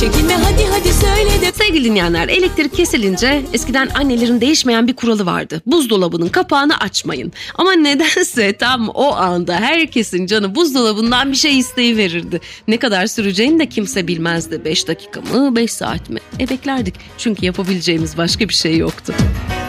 Çekinme hadi söyle de. Sevgili dinleyenler, elektrik kesilince eskiden annelerin değişmeyen bir kuralı vardı. Buzdolabının kapağını açmayın. Ama nedense tam o anda herkesin canı buzdolabından bir şey isteyiverirdi. Ne kadar süreceğini de kimse bilmezdi. 5 dakika mı, 5 saat mi? Beklerdik. Çünkü yapabileceğimiz başka bir şey yoktu.